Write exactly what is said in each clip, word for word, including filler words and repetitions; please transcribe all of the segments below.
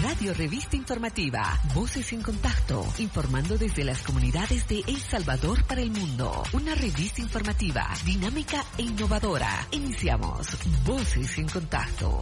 Radio Revista Informativa, Voces en Contacto, informando desde las comunidades de El Salvador para el mundo. Una revista informativa, dinámica e innovadora. Iniciamos Voces en Contacto.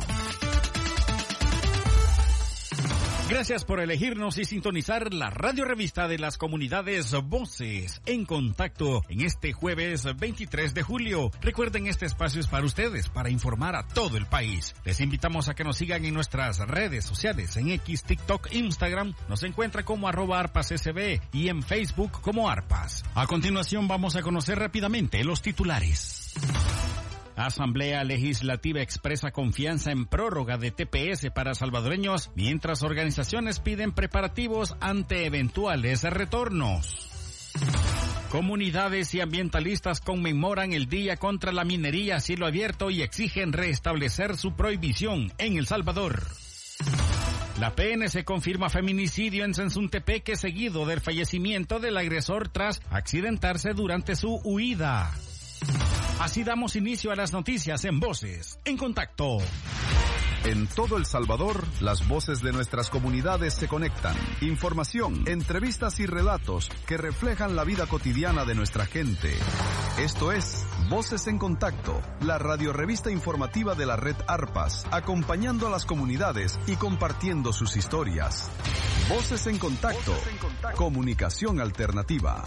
Gracias por elegirnos y sintonizar la radio revista de las comunidades Voces en Contacto en este jueves veintitrés de julio. Recuerden, este espacio es para ustedes, para informar a todo el país. Les invitamos a que nos sigan en nuestras redes sociales, en X, TikTok, Instagram. Nos encuentra como arroba arpas S B y en Facebook como arpas. A continuación vamos a conocer rápidamente los titulares. Asamblea Legislativa expresa confianza en prórroga de T P S para salvadoreños, mientras organizaciones piden preparativos ante eventuales retornos. Comunidades y ambientalistas conmemoran el Día contra la Minería a Cielo Abierto y exigen restablecer su prohibición en El Salvador. La P N C confirma feminicidio en Sensuntepeque seguido del fallecimiento del agresor tras accidentarse durante su huida. Así damos inicio a las noticias en Voces en Contacto. En todo El Salvador, las voces de nuestras comunidades se conectan. Información, entrevistas y relatos que reflejan la vida cotidiana de nuestra gente. Esto es Voces en Contacto, la radiorrevista informativa de la red Arpas, acompañando a las comunidades y compartiendo sus historias. Voces en Contacto, Voces en Contacto. Comunicación alternativa.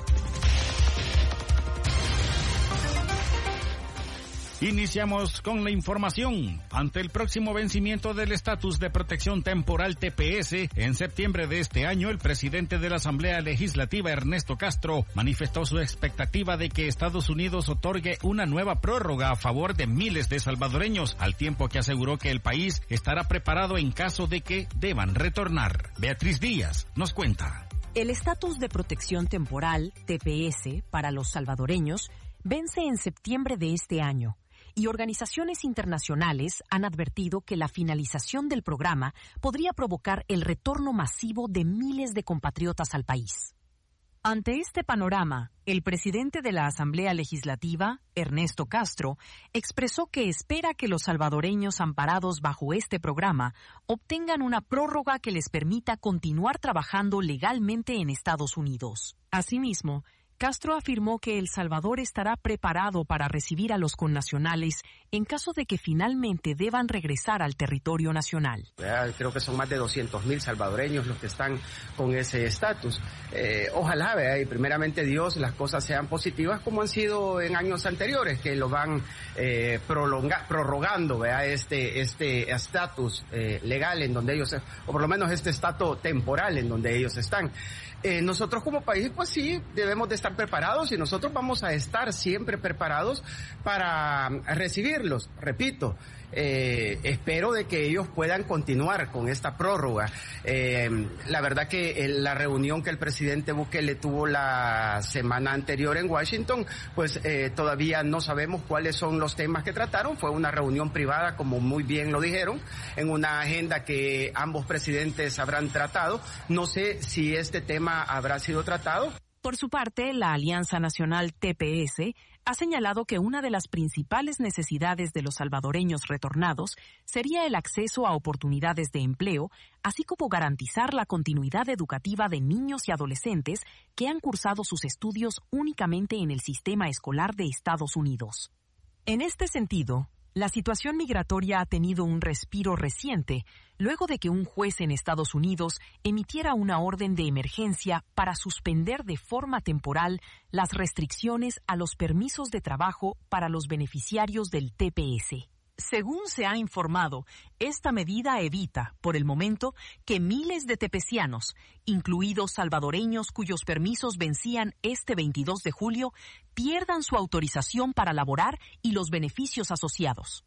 Iniciamos con la información. Ante el próximo vencimiento del estatus de protección temporal T P S, en septiembre de este año, el presidente de la Asamblea Legislativa, Ernesto Castro, manifestó su expectativa de que Estados Unidos otorgue una nueva prórroga a favor de miles de salvadoreños, al tiempo que aseguró que el país estará preparado en caso de que deban retornar. Beatriz Díaz nos cuenta. El estatus de protección temporal, T P S, para los salvadoreños, vence en septiembre de este año. Y organizaciones internacionales han advertido que la finalización del programa podría provocar el retorno masivo de miles de compatriotas al país. Ante este panorama, el presidente de la Asamblea Legislativa, Ernesto Castro, expresó que espera que los salvadoreños amparados bajo este programa obtengan una prórroga que les permita continuar trabajando legalmente en Estados Unidos. Asimismo, Castro afirmó que El Salvador estará preparado para recibir a los connacionales en caso de que finalmente deban regresar al territorio nacional. Creo que son más de doscientos mil salvadoreños los que están con ese estatus. Eh, ojalá, ¿verdad? Y primeramente Dios, las cosas sean positivas como han sido en años anteriores, que lo van eh, prolonga, prorrogando, ¿verdad? este este estatus eh, legal en donde ellos, o por lo menos este estatus temporal en donde ellos están. Eh, nosotros como país, pues sí, debemos de estar preparados y nosotros vamos a estar siempre preparados para recibirlos. Repito, eh, espero de que ellos puedan continuar con esta prórroga. Eh, la verdad que en la reunión que el presidente Bukele tuvo la semana anterior en Washington, pues eh, todavía no sabemos cuáles son los temas que trataron. Fue una reunión privada, como muy bien lo dijeron, en una agenda que ambos presidentes habrán tratado. No sé si este tema habrá sido tratado. Por su parte, la Alianza Nacional T P S ha señalado que una de las principales necesidades de los salvadoreños retornados sería el acceso a oportunidades de empleo, así como garantizar la continuidad educativa de niños y adolescentes que han cursado sus estudios únicamente en el sistema escolar de Estados Unidos. En este sentido, la situación migratoria ha tenido un respiro reciente luego de que un juez en Estados Unidos emitiera una orden de emergencia para suspender de forma temporal las restricciones a los permisos de trabajo para los beneficiarios del T P S. Según se ha informado, esta medida evita, por el momento, que miles de tepecianos, incluidos salvadoreños cuyos permisos vencían este veintidós de julio, pierdan su autorización para laborar y los beneficios asociados.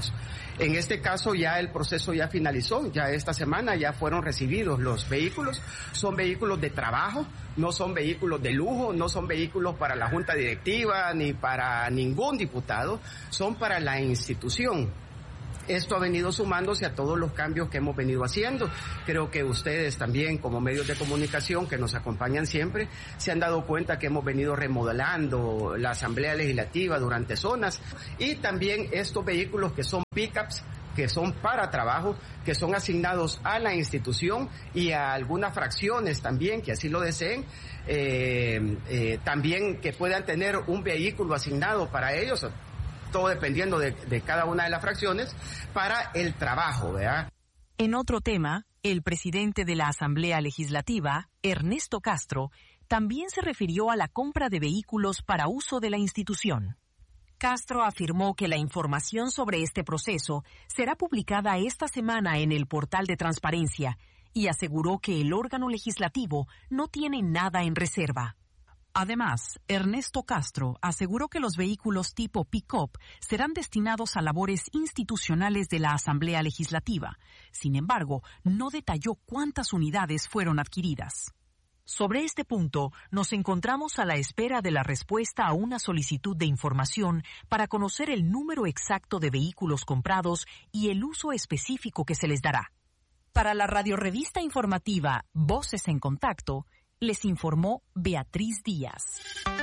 En este caso ya el proceso ya finalizó, ya esta semana ya fueron recibidos los vehículos, son vehículos de trabajo, no son vehículos de lujo, no son vehículos para la junta directiva ni para ningún diputado, son para la institución. Esto ha venido sumándose a todos los cambios que hemos venido haciendo. Creo que ustedes también, como medios de comunicación que nos acompañan siempre, se han dado cuenta que hemos venido remodelando la Asamblea Legislativa durante zonas y también estos vehículos que son pickups que son para trabajo, que son asignados a la institución y a algunas fracciones también que así lo deseen, eh, eh, también que puedan tener un vehículo asignado para ellos, todo dependiendo de, de cada una de las fracciones, para el trabajo, ¿verdad? En otro tema, el presidente de la Asamblea Legislativa, Ernesto Castro, también se refirió a la compra de vehículos para uso de la institución. Castro afirmó que la información sobre este proceso será publicada esta semana en el portal de transparencia y aseguró que el órgano legislativo no tiene nada en reserva. Además, Ernesto Castro aseguró que los vehículos tipo pick-up serán destinados a labores institucionales de la Asamblea Legislativa. Sin embargo, no detalló cuántas unidades fueron adquiridas. Sobre este punto, nos encontramos a la espera de la respuesta a una solicitud de información para conocer el número exacto de vehículos comprados y el uso específico que se les dará. Para la radiorrevista informativa Voces en Contacto, les informó Beatriz Díaz.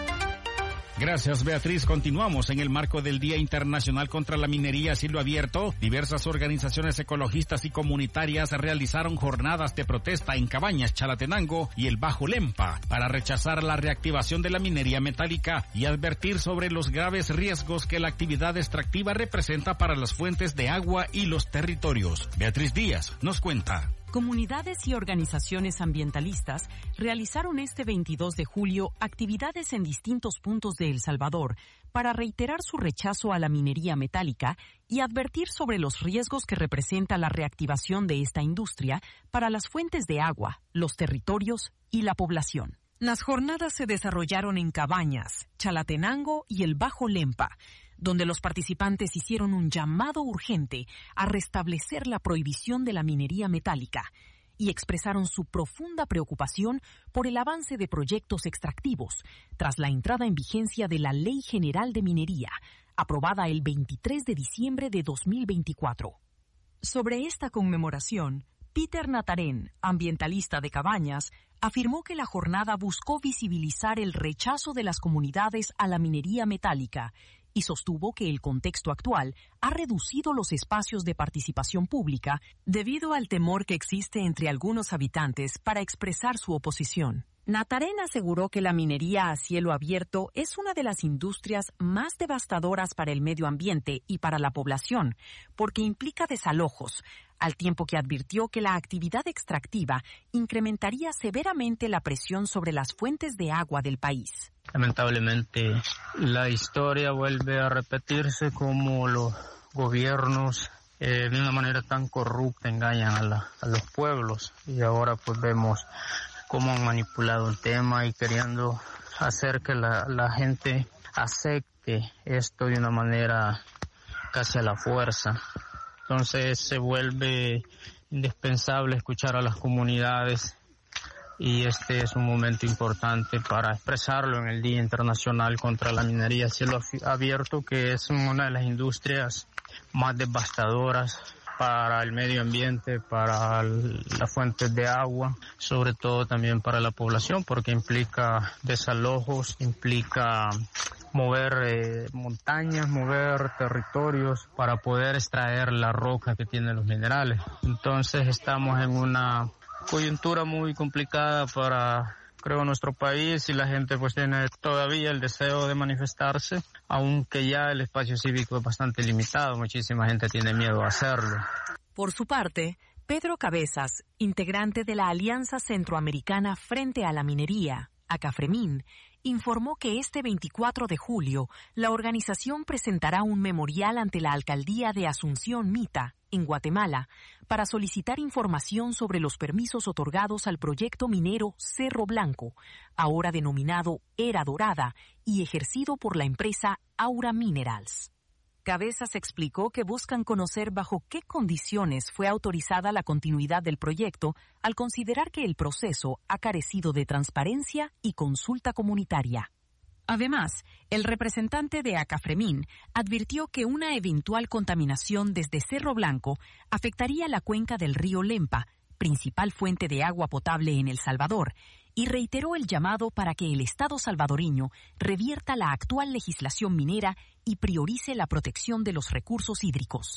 Gracias, Beatriz. Continuamos en el marco del Día Internacional contra la Minería a Cielo Abierto. Diversas organizaciones ecologistas y comunitarias realizaron jornadas de protesta en Cabañas, Chalatenango y el Bajo Lempa para rechazar la reactivación de la minería metálica y advertir sobre los graves riesgos que la actividad extractiva representa para las fuentes de agua y los territorios. Beatriz Díaz nos cuenta. Comunidades y organizaciones ambientalistas realizaron este veintidós de julio actividades en distintos puntos de El Salvador para reiterar su rechazo a la minería metálica y advertir sobre los riesgos que representa la reactivación de esta industria para las fuentes de agua, los territorios y la población. Las jornadas se desarrollaron en Cabañas, Chalatenango y el Bajo Lempa, donde los participantes hicieron un llamado urgente a restablecer la prohibición de la minería metálica y expresaron su profunda preocupación por el avance de proyectos extractivos tras la entrada en vigencia de la Ley General de Minería, aprobada el veintitrés de diciembre de dos mil veinticuatro. Sobre esta conmemoración, Peter Natarén, ambientalista de Cabañas, afirmó que la jornada buscó visibilizar el rechazo de las comunidades a la minería metálica y sostuvo que el contexto actual ha reducido los espacios de participación pública debido al temor que existe entre algunos habitantes para expresar su oposición. Natarén aseguró que la minería a cielo abierto es una de las industrias más devastadoras para el medio ambiente y para la población, porque implica desalojos, al tiempo que advirtió que la actividad extractiva incrementaría severamente la presión sobre las fuentes de agua del país. Lamentablemente, la historia vuelve a repetirse como los gobiernos eh, de una manera tan corrupta engañan a, la, a los pueblos, y ahora pues vemos cómo han manipulado el tema y queriendo hacer que la, la gente acepte esto de una manera casi a la fuerza. Entonces se vuelve indispensable escuchar a las comunidades y este es un momento importante para expresarlo en el Día Internacional contra la Minería a Cielo Abierto, que es una de las industrias más devastadoras para el medio ambiente, para las fuentes de agua, sobre todo también para la población, porque implica desalojos, implica mover eh, montañas, mover territorios para poder extraer la roca que tienen los minerales. Entonces estamos en una coyuntura muy complicada para, creo, nuestro país, y la gente pues tiene todavía el deseo de manifestarse, aunque ya el espacio cívico es bastante limitado, muchísima gente tiene miedo a hacerlo. Por su parte, Pedro Cabezas, integrante de la Alianza Centroamericana Frente a la Minería, ACAFREMIN, informó que este veinticuatro de julio la organización presentará un memorial ante la Alcaldía de Asunción Mita, en Guatemala, para solicitar información sobre los permisos otorgados al proyecto minero Cerro Blanco, ahora denominado Era Dorada, y ejercido por la empresa Aura Minerals. Cabezas explicó que buscan conocer bajo qué condiciones fue autorizada la continuidad del proyecto al considerar que el proceso ha carecido de transparencia y consulta comunitaria. Además, el representante de ACAFREMIN advirtió que una eventual contaminación desde Cerro Blanco afectaría la cuenca del río Lempa, principal fuente de agua potable en El Salvador, y reiteró el llamado para que el Estado salvadoreño revierta la actual legislación minera y priorice la protección de los recursos hídricos.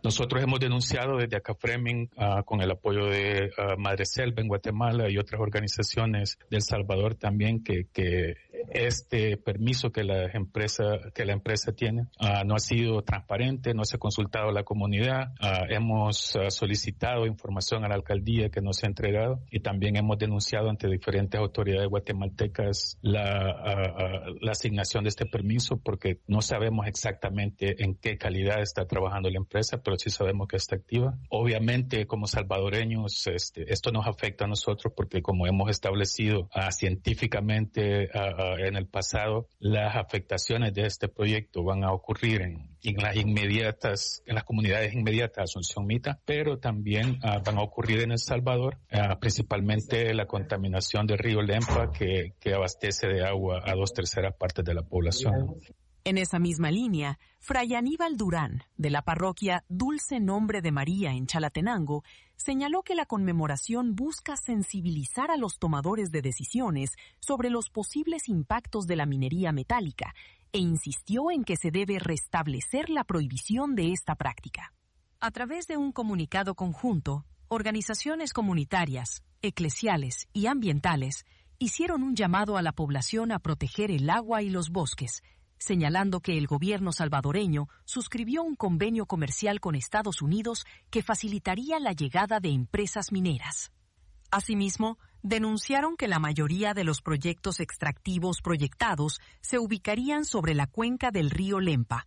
Nosotros hemos denunciado desde acá Framing, uh, con el apoyo de uh, Madre Selva en Guatemala y otras organizaciones de El Salvador también, que, que este permiso que la empresa, que la empresa tiene uh, no ha sido transparente, no se ha consultado a la comunidad. Uh, hemos uh, solicitado información a la alcaldía que no se ha entregado y también hemos denunciado ante diferentes autoridades guatemaltecas la, uh, uh, la asignación de este permiso, porque no sabemos exactamente en qué calidad está trabajando la empresa, pero sí sabemos que está activa. Obviamente, como salvadoreños, este, esto nos afecta a nosotros porque, como hemos establecido uh, científicamente uh, uh, en el pasado, las afectaciones de este proyecto van a ocurrir en, en las inmediatas, en las comunidades inmediatas de Asunción Mita, pero también uh, van a ocurrir en El Salvador, uh, principalmente la contaminación del río Lempa, que, que abastece de agua a dos terceras partes de la población. En esa misma línea, Fray Aníbal Durán, de la parroquia Dulce Nombre de María en Chalatenango, señaló que la conmemoración busca sensibilizar a los tomadores de decisiones sobre los posibles impactos de la minería metálica e insistió en que se debe restablecer la prohibición de esta práctica. A través de un comunicado conjunto, organizaciones comunitarias, eclesiales y ambientales hicieron un llamado a la población a proteger el agua y los bosques, señalando que el gobierno salvadoreño suscribió un convenio comercial con Estados Unidos que facilitaría la llegada de empresas mineras. Asimismo, denunciaron que la mayoría de los proyectos extractivos proyectados se ubicarían sobre la cuenca del río Lempa.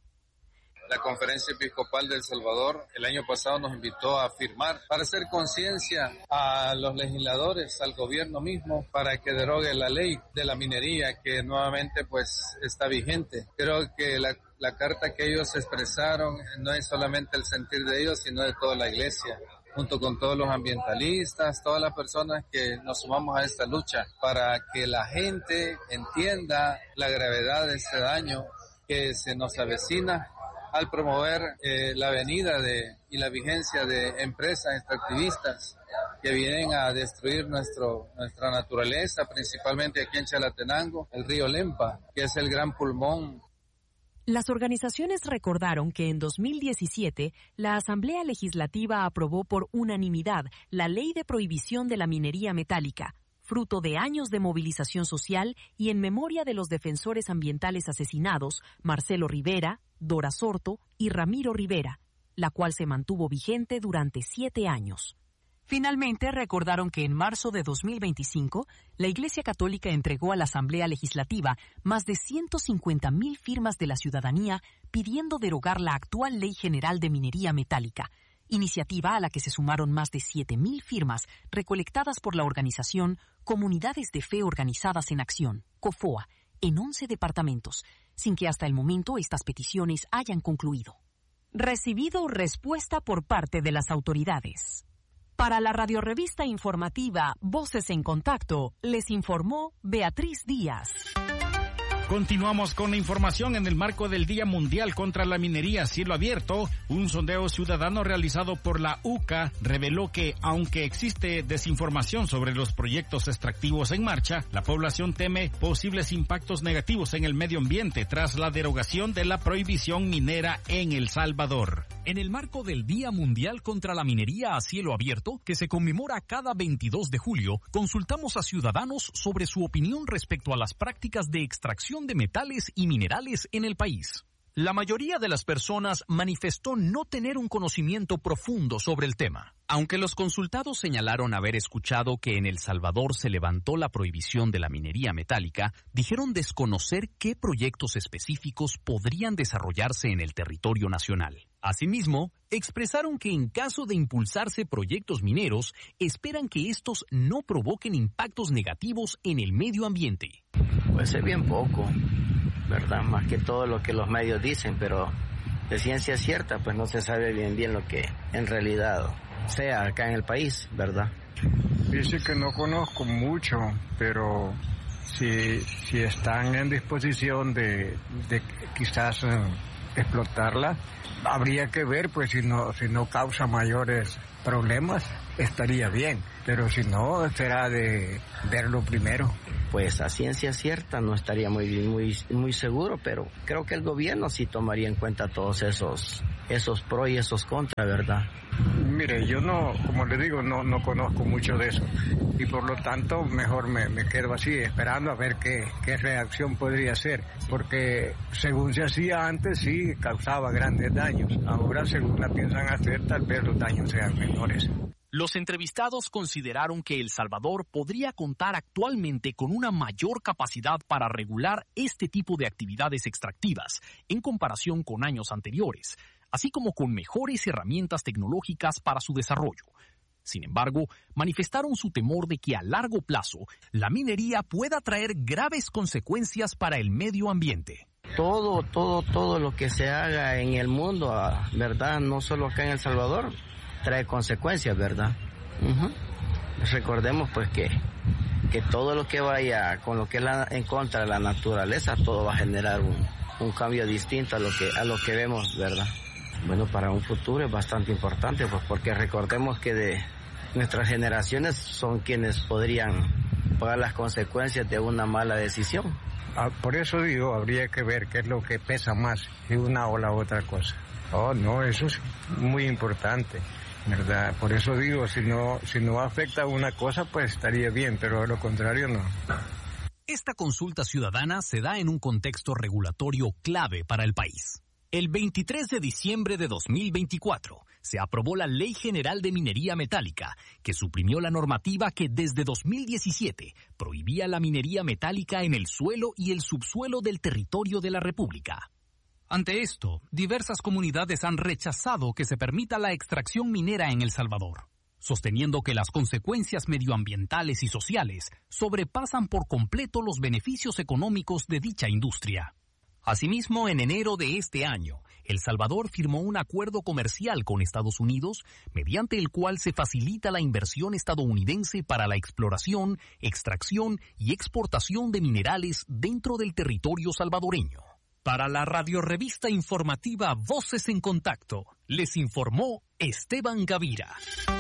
La Conferencia Episcopal de El Salvador el año pasado nos invitó a firmar para hacer conciencia a los legisladores, al gobierno mismo, para que derogue la ley de la minería que nuevamente pues está vigente. Creo que la, la carta que ellos expresaron no es solamente el sentir de ellos, sino de toda la iglesia, junto con todos los ambientalistas, todas las personas que nos sumamos a esta lucha, para que la gente entienda la gravedad de este daño que se nos avecina al promover eh, la venida de y la vigencia de empresas extractivistas que vienen a destruir nuestro nuestra naturaleza, principalmente aquí en Chalatenango, el río Lempa, que es el gran pulmón. Las organizaciones recordaron que en dos mil diecisiete la Asamblea Legislativa aprobó por unanimidad la Ley de Prohibición de la Minería Metálica, fruto de años de movilización social y en memoria de los defensores ambientales asesinados Marcelo Rivera, Dora Sorto y Ramiro Rivera, la cual se mantuvo vigente durante siete años. Finalmente, recordaron que en marzo de dos mil veinticinco, la Iglesia Católica entregó a la Asamblea Legislativa más de ciento cincuenta mil firmas de la ciudadanía pidiendo derogar la actual Ley General de Minería Metálica, iniciativa a la que se sumaron más de siete mil firmas recolectadas por la organización Comunidades de Fe Organizadas en Acción, COFOA, en once departamentos, sin que hasta el momento estas peticiones hayan concluido. Recibido respuesta por parte de las autoridades. Para la radiorrevista informativa Voces en Contacto, les informó Beatriz Díaz. Continuamos con la información en el marco del Día Mundial contra la Minería a Cielo Abierto. Un sondeo ciudadano realizado por la U C A reveló que, aunque existe desinformación sobre los proyectos extractivos en marcha, la población teme posibles impactos negativos en el medio ambiente tras la derogación de la prohibición minera en El Salvador. En el marco del Día Mundial contra la Minería a Cielo Abierto, que se conmemora cada veintidós de julio, consultamos a ciudadanos sobre su opinión respecto a las prácticas de extracción de metales y minerales en el país. La mayoría de las personas manifestó no tener un conocimiento profundo sobre el tema. Aunque los consultados señalaron haber escuchado que en El Salvador se levantó la prohibición de la minería metálica, dijeron desconocer qué proyectos específicos podrían desarrollarse en el territorio nacional. Asimismo, expresaron que en caso de impulsarse proyectos mineros, esperan que estos no provoquen impactos negativos en el medio ambiente. Pues es bien poco, ¿verdad? Más que todo lo que los medios dicen, pero de ciencia cierta, pues no se sabe bien bien lo que en realidad sea acá en el país, ¿verdad? Dice que no conozco mucho, pero si, si están en disposición de, de quizás eh, explotarla, habría que ver pues si no, si no causa mayores problemas, estaría bien, pero si no, será de verlo primero. Pues a ciencia cierta no estaría muy, muy, muy seguro, pero creo que el gobierno sí tomaría en cuenta todos esos, esos pros y esos contras, ¿verdad? Mire, yo no, como le digo, no, no conozco mucho de eso y por lo tanto mejor me, me quedo así esperando a ver qué, qué reacción podría ser, porque según se hacía antes sí causaba grandes daños, ahora según la piensan hacer tal vez los daños sean menores. Los entrevistados consideraron que El Salvador podría contar actualmente con una mayor capacidad para regular este tipo de actividades extractivas en comparación con años anteriores, así como con mejores herramientas tecnológicas para su desarrollo. Sin embargo, manifestaron su temor de que a largo plazo la minería pueda traer graves consecuencias para el medio ambiente. Todo, todo, todo lo que se haga en el mundo, ¿verdad? No solo acá en El Salvador, trae consecuencias, ¿verdad? Uh-huh. Recordemos pues que, que todo lo que vaya con lo que es la, en contra de la naturaleza, todo va a generar un, un cambio distinto a lo que a lo que vemos, ¿verdad? Bueno, para un futuro es bastante importante, pues porque recordemos que de nuestras generaciones son quienes podrían pagar las consecuencias de una mala decisión. Ah, por eso digo, habría que ver qué es lo que pesa más, si una o la otra cosa. Oh, no, eso es muy importante, ¿verdad? Por eso digo, si no, si no afecta una cosa, pues estaría bien, pero de lo contrario no. Esta consulta ciudadana se da en un contexto regulatorio clave para el país. El veintitrés de diciembre de dos mil veinticuatro se aprobó la Ley General de Minería Metálica, que suprimió la normativa que desde dos mil diecisiete prohibía la minería metálica en el suelo y el subsuelo del territorio de la República. Ante esto, diversas comunidades han rechazado que se permita la extracción minera en El Salvador, sosteniendo que las consecuencias medioambientales y sociales sobrepasan por completo los beneficios económicos de dicha industria. Asimismo, en enero de este año, El Salvador firmó un acuerdo comercial con Estados Unidos, mediante el cual se facilita la inversión estadounidense para la exploración, extracción y exportación de minerales dentro del territorio salvadoreño. Para la radiorrevista informativa Voces en Contacto, les informó Esteban Gavira.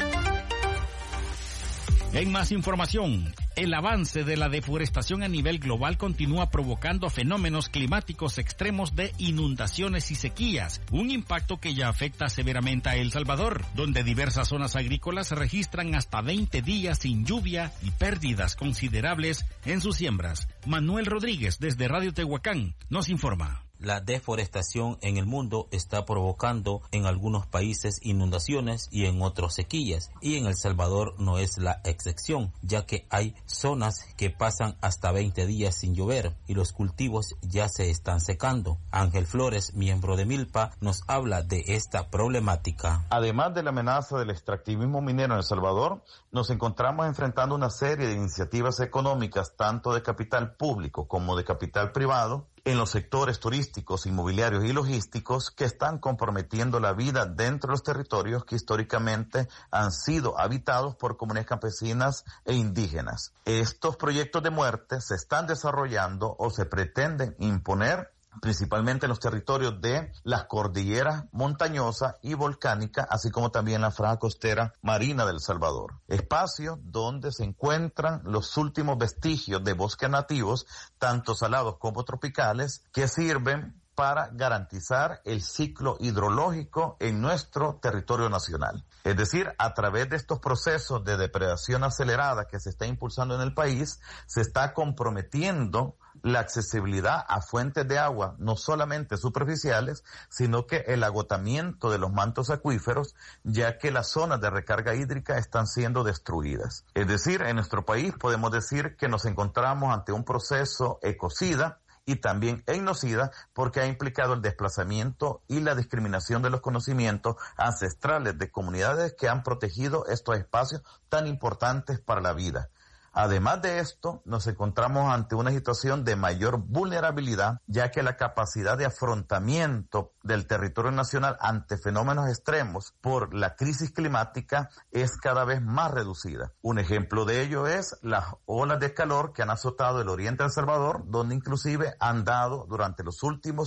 En más información, el avance de la deforestación a nivel global continúa provocando fenómenos climáticos extremos de inundaciones y sequías, un impacto que ya afecta severamente a El Salvador, donde diversas zonas agrícolas registran hasta veinte días sin lluvia y pérdidas considerables en sus siembras. Manuel Rodríguez, desde Radio Tehuacán, nos informa. La deforestación en el mundo está provocando en algunos países inundaciones y en otros sequías, y en El Salvador no es la excepción, ya que hay zonas que pasan hasta veinte días sin llover y los cultivos ya se están secando. Ángel Flores, miembro de Milpa, nos habla de esta problemática. Además de la amenaza del extractivismo minero en El Salvador, nos encontramos enfrentando una serie de iniciativas económicas, tanto de capital público como de capital privado, en los sectores turísticos, inmobiliarios y logísticos que están comprometiendo la vida dentro de los territorios que históricamente han sido habitados por comunidades campesinas e indígenas. Estos proyectos de muerte se están desarrollando o se pretenden imponer principalmente en los territorios de las cordilleras montañosa y volcánica, así como también la franja costera marina del Salvador. Espacios donde se encuentran los últimos vestigios de bosques nativos, tanto salados como tropicales, que sirven para garantizar el ciclo hidrológico en nuestro territorio nacional. Es decir, a través de estos procesos de depredación acelerada que se está impulsando en el país, se está comprometiendo la accesibilidad a fuentes de agua, no solamente superficiales, sino que el agotamiento de los mantos acuíferos, ya que las zonas de recarga hídrica están siendo destruidas. Es decir, en nuestro país podemos decir que nos encontramos ante un proceso ecocida y también etnocida, porque ha implicado el desplazamiento y la discriminación de los conocimientos ancestrales de comunidades que han protegido estos espacios tan importantes para la vida. Además de esto, nos encontramos ante una situación de mayor vulnerabilidad, ya que la capacidad de afrontamiento del territorio nacional ante fenómenos extremos por la crisis climática es cada vez más reducida. Un ejemplo de ello es las olas de calor que han azotado el oriente de El Salvador, donde inclusive han dado durante los últimos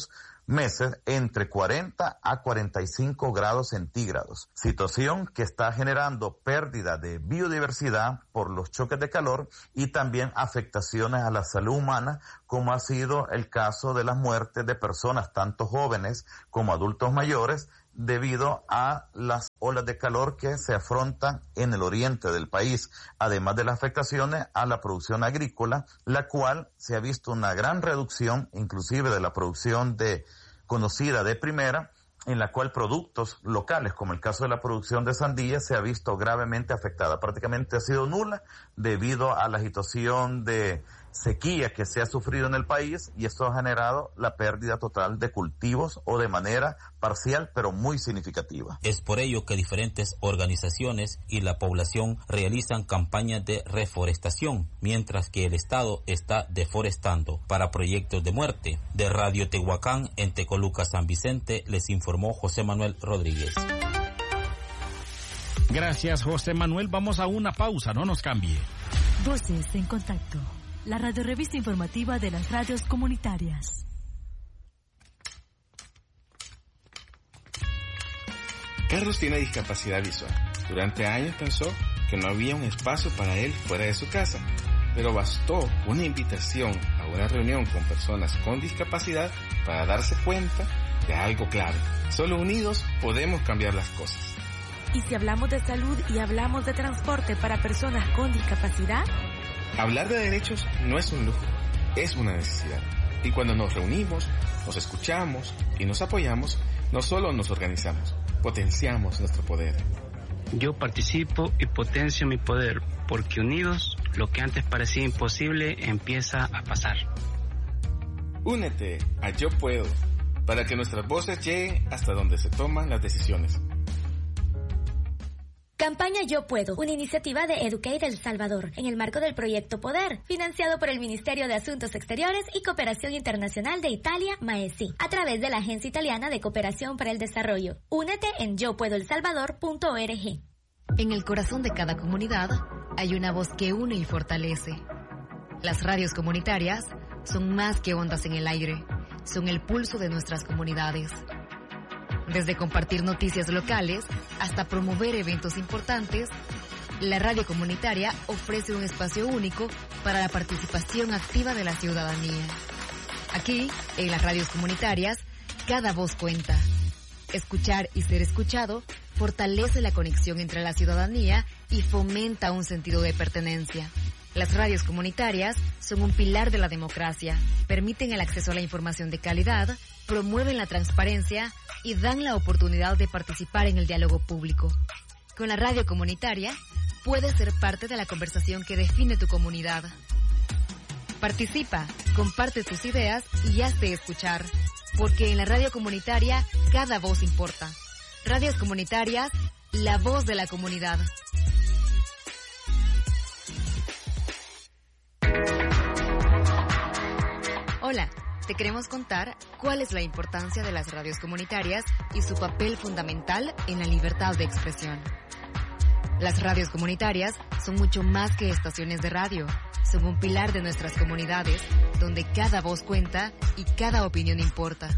meses entre cuarenta a cuarenta y cinco grados centígrados, situación que está generando pérdida de biodiversidad por los choques de calor y también afectaciones a la salud humana, como ha sido el caso de las muertes de personas tanto jóvenes como adultos mayores debido a las olas de calor que se afrontan en el oriente del país, además de las afectaciones a la producción agrícola, la cual se ha visto una gran reducción, inclusive de la producción de conocida de primera, en la cual productos locales, como el caso de la producción de sandía, se ha visto gravemente afectada. Prácticamente ha sido nula debido a la situación de sequía que se ha sufrido en el país, y esto ha generado la pérdida total de cultivos o de manera parcial pero muy significativa. Es por ello que diferentes organizaciones y la población realizan campañas de reforestación, mientras que el Estado está deforestando para proyectos de muerte. De Radio Tehuacán, en Tecoluca, San Vicente, les informó José Manuel Rodríguez. Gracias, José Manuel. Vamos a una pausa, no nos cambie. Voces en Contacto, la radiorevista informativa de las radios comunitarias. Carlos tiene discapacidad visual. Durante años pensó que no había un espacio para él fuera de su casa, pero bastó una invitación a una reunión con personas con discapacidad para darse cuenta de algo clave. Solo unidos podemos cambiar las cosas. ¿Y si hablamos de salud y hablamos de transporte para personas con discapacidad? Hablar de derechos no es un lujo, es una necesidad. Y cuando nos reunimos, nos escuchamos y nos apoyamos, no solo nos organizamos, potenciamos nuestro poder. Yo participo y potencio mi poder, porque unidos, lo que antes parecía imposible empieza a pasar. Únete a Yo Puedo, para que nuestras voces lleguen hasta donde se toman las decisiones. Campaña Yo Puedo, una iniciativa de Educate El Salvador, en el marco del proyecto Poder, financiado por el Ministerio de Asuntos Exteriores y Cooperación Internacional de Italia, MAESI, a través de la Agencia Italiana de Cooperación para el Desarrollo. Únete en yo puedo el salvador punto org. En el corazón de cada comunidad hay una voz que une y fortalece. Las radios comunitarias son más que ondas en el aire, son el pulso de nuestras comunidades. Desde compartir noticias locales hasta promover eventos importantes, la radio comunitaria ofrece un espacio único para la participación activa de la ciudadanía. Aquí, en las radios comunitarias, cada voz cuenta. Escuchar y ser escuchado fortalece la conexión entre la ciudadanía y fomenta un sentido de pertenencia. Las radios comunitarias son un pilar de la democracia, permiten el acceso a la información de calidad, promueven la transparencia y dan la oportunidad de participar en el diálogo público. Con la radio comunitaria, puedes ser parte de la conversación que define tu comunidad. Participa, comparte tus ideas y hazte escuchar, porque en la radio comunitaria cada voz importa. Radios comunitarias, la voz de la comunidad. Hola, te queremos contar cuál es la importancia de las radios comunitarias y su papel fundamental en la libertad de expresión. Las radios comunitarias son mucho más que estaciones de radio, son un pilar de nuestras comunidades, donde cada voz cuenta y cada opinión importa.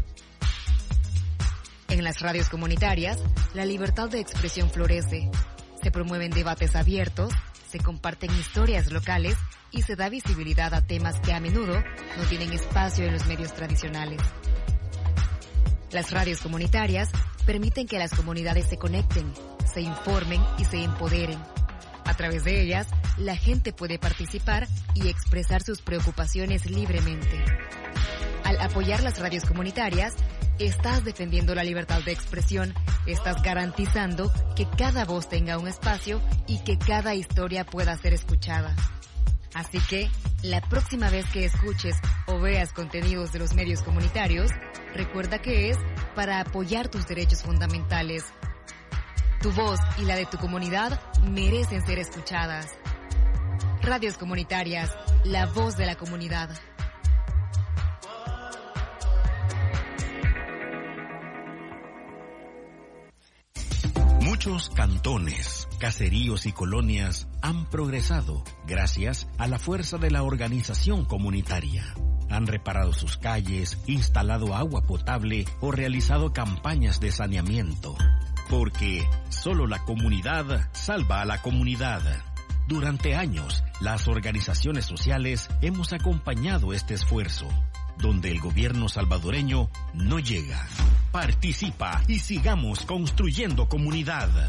En las radios comunitarias, la libertad de expresión florece, se promueven debates abiertos, se comparten historias locales y se da visibilidad a temas que a menudo no tienen espacio en los medios tradicionales. Las radios comunitarias permiten que las comunidades se conecten, se informen y se empoderen. A través de ellas, la gente puede participar y expresar sus preocupaciones libremente. Al apoyar las radios comunitarias, estás defendiendo la libertad de expresión, estás garantizando que cada voz tenga un espacio y que cada historia pueda ser escuchada. Así que, la próxima vez que escuches o veas contenidos de los medios comunitarios, recuerda que es para apoyar tus derechos fundamentales. Tu voz y la de tu comunidad merecen ser escuchadas. Radios comunitarias, la voz de la comunidad. Muchos cantones, caseríos y colonias han progresado gracias a la fuerza de la organización comunitaria. Han reparado sus calles, instalado agua potable o realizado campañas de saneamiento. Porque solo la comunidad salva a la comunidad. Durante años, las organizaciones sociales hemos acompañado este esfuerzo, donde el gobierno salvadoreño no llega. Participa y sigamos construyendo comunidad.